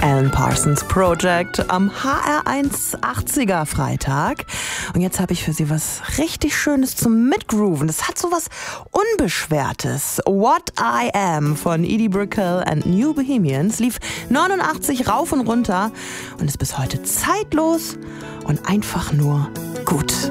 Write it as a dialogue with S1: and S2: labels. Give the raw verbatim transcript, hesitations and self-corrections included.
S1: Alan Parsons Project am H R eins achtziger Freitag. Und jetzt habe ich für Sie was richtig Schönes zum Mitgrooven. Das hat so was Unbeschwertes. What I Am von Edie Brickell and New Bohemians lief neunundachtzig rauf und runter und ist bis heute zeitlos und einfach nur gut.